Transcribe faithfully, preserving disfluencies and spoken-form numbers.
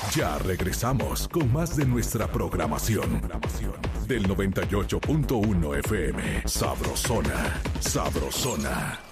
Ya regresamos con más de nuestra programación. Del noventa y ocho punto uno F M. Sabrosona, sabrosona.